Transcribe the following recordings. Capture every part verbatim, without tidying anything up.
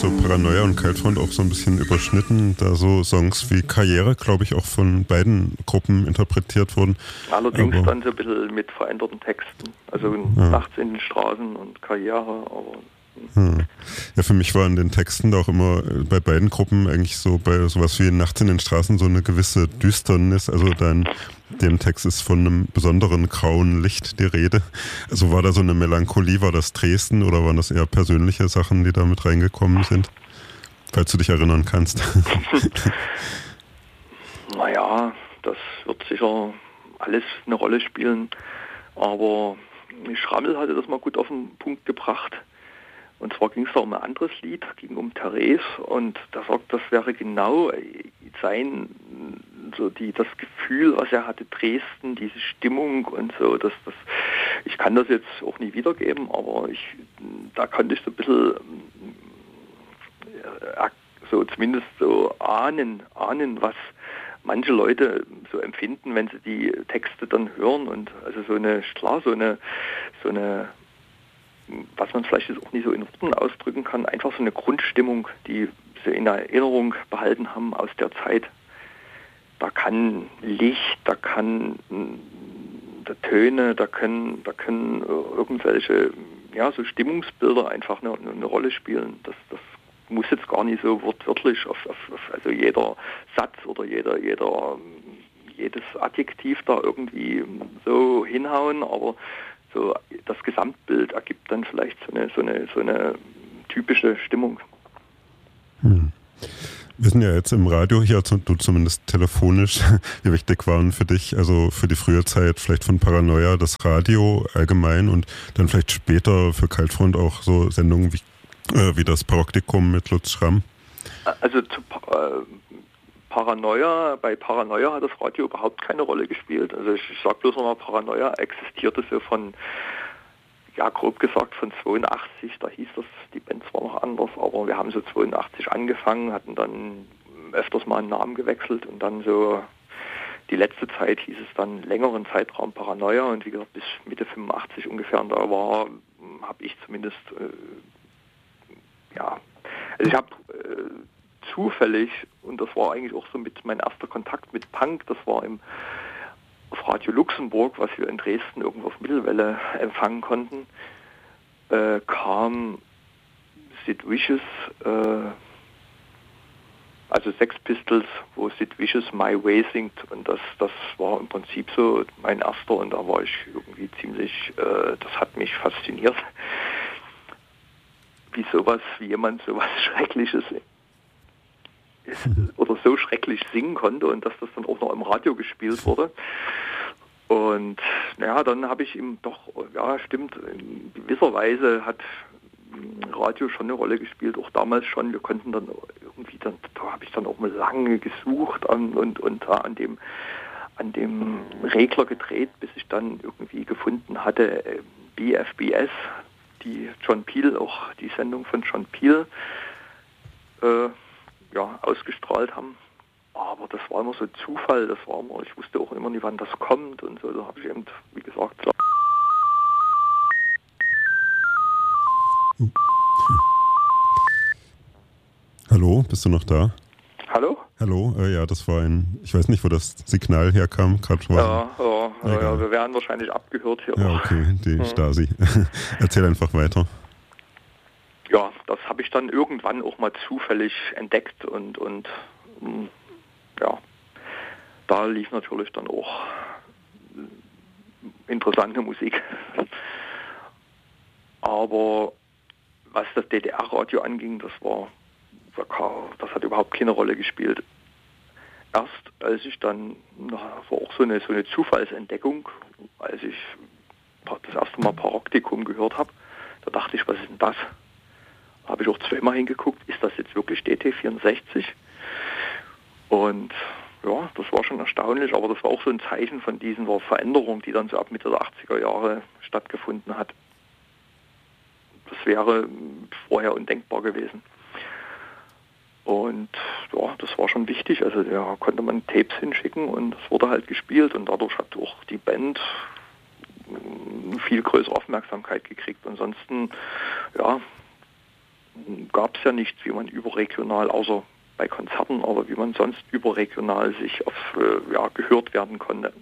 so Paranoia und Kaltfront auch so ein bisschen überschnitten, da so Songs wie Karriere, glaube ich, auch von beiden Gruppen interpretiert wurden. Allerdings aber dann so ein bisschen mit veränderten Texten, also ja. Nachts in den Straßen und Karriere, aber... Hm. Ja, für mich war in den Texten da auch immer bei beiden Gruppen eigentlich so bei sowas wie Nachts in den Straßen so eine gewisse Düsternis, also dann dem Text ist von einem besonderen grauen Licht die Rede. Also war da so eine Melancholie, war das Dresden oder waren das eher persönliche Sachen, die da mit reingekommen sind? Falls du dich erinnern kannst. Naja, das wird sicher alles eine Rolle spielen, aber Schrammel hatte das mal gut auf den Punkt gebracht. Und zwar ging es da um ein anderes Lied, ging um Therese und da sagt, das wäre genau sein, so die, das Gefühl, was er hatte, Dresden, diese Stimmung und so, das, das, ich kann das jetzt auch nie wiedergeben, aber ich, da konnte ich so ein bisschen, äh, so zumindest so ahnen, ahnen, was manche Leute so empfinden, wenn sie die Texte dann hören und also so eine, klar, so eine, so eine, was man vielleicht jetzt auch nicht so in Worten ausdrücken kann, einfach so eine Grundstimmung, die sie in Erinnerung behalten haben aus der Zeit. Da kann Licht, da kann da Töne, da können, da können irgendwelche, ja, so Stimmungsbilder einfach eine, eine Rolle spielen. Das, das muss jetzt gar nicht so wortwörtlich auf, auf, auf also jeder Satz oder jeder, jeder, jedes Adjektiv da irgendwie so hinhauen, aber so das Gesamtbild ergibt dann vielleicht so eine, so eine, so eine typische Stimmung. Hm. Wir sind ja jetzt im Radio hier, du zumindest telefonisch. Wie wichtig waren für dich, also für die frühe Zeit vielleicht von Paranoia, das Radio allgemein und dann vielleicht später für Kaltfront auch so Sendungen wie, äh, wie das Paroptikum mit Lutz Schramm? Also zu äh, Paranoia, bei Paranoia hat das Radio überhaupt keine Rolle gespielt. Also ich, ich sage bloß nochmal, Paranoia existierte so von, ja grob gesagt von zweiundachtzig, da hieß das, die Band zwar noch anders, aber wir haben so zweiundachtzig angefangen, hatten dann öfters mal einen Namen gewechselt und dann so die letzte Zeit hieß es dann längeren Zeitraum Paranoia und wie gesagt bis Mitte fünfundachtzig ungefähr und da war, habe ich zumindest, äh, ja, also ich habe äh, zufällig, und das war eigentlich auch so mit mein erster Kontakt mit Punk, das war im auf Radio Luxemburg, was wir in Dresden irgendwo auf Mittelwelle empfangen konnten, äh, kam Sid Vicious, äh, also Sex Pistols, wo Sid Vicious My Way singt und das, das war im Prinzip so mein erster und da war ich irgendwie ziemlich, äh, das hat mich fasziniert, wie sowas, wie jemand sowas Schreckliches ist, oder so schrecklich singen konnte und dass das dann auch noch im Radio gespielt wurde. Und ja, dann habe ich ihm doch, ja stimmt, in gewisser Weise hat Radio schon eine Rolle gespielt, auch damals schon. Wir konnten dann irgendwie, dann, da habe ich dann auch mal lange gesucht an, und, und da an dem, an dem Regler gedreht, bis ich dann irgendwie gefunden hatte, B F B S, die John Peel, auch die Sendung von John Peel, äh, ja, ausgestrahlt haben. Aber das war immer so Zufall, das war immer, ich wusste auch immer nie, wann das kommt und so, da habe ich eben, wie gesagt, klar. Hallo, bist du noch da? Hallo? Hallo, äh, ja, das war ein, ich weiß nicht, wo das Signal herkam, gerade ja, ja, ja, ja, wir werden wahrscheinlich abgehört hier. Ja, okay, die hm. Stasi. Erzähl einfach weiter. Ja, das habe ich dann irgendwann auch mal zufällig entdeckt und, und ja, da lief natürlich dann auch interessante Musik. Aber was das D D R-Radio anging, das war, das hat überhaupt keine Rolle gespielt. Erst als ich dann, das war auch so eine, so eine Zufallsentdeckung, als ich das erste Mal Paroptikum gehört habe, da dachte ich, was ist denn das? Da habe ich auch zweimal hingeguckt, ist das jetzt wirklich D T vierundsechzig? Und ja, das war schon erstaunlich, aber das war auch so ein Zeichen von dieser Veränderung, die dann so ab Mitte der achtziger Jahre stattgefunden hat. Das wäre vorher undenkbar gewesen. Und ja, das war schon wichtig, also da konnte man Tapes hinschicken und es wurde halt gespielt und dadurch hat auch die Band viel größere Aufmerksamkeit gekriegt. Ansonsten, ja, gab es ja nichts, wie man überregional, außer bei Konzerten, aber wie man sonst überregional sich auf, äh, ja, gehört werden konnte.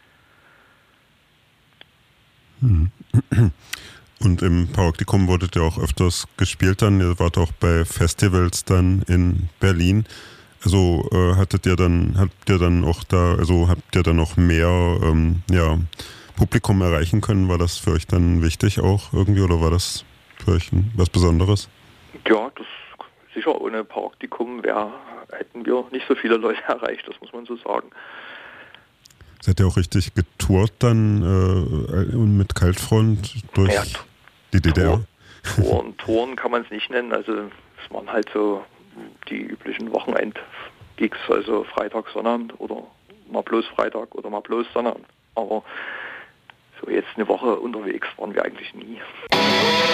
Und im Paraktikum wurdet ihr auch öfters gespielt dann, ihr wart auch bei Festivals dann in Berlin. Also äh, hattet ihr dann, habt ihr dann auch da, also habt ihr dann noch mehr ähm, ja, Publikum erreichen können? War das für euch dann wichtig auch irgendwie oder war das für euch was Besonderes? Ja, das sicher, ohne Praktikum wär, hätten wir nicht so viele Leute erreicht, das muss man so sagen. Seid ihr auch richtig getourt dann äh, mit Kaltfront durch ja, die D D R? Touren, Touren kann man es nicht nennen, also es waren halt so die üblichen Wochenend-Gigs, also Freitag, Sonnabend oder mal bloß Freitag oder mal bloß Sonnabend. Aber so jetzt eine Woche unterwegs waren wir eigentlich nie.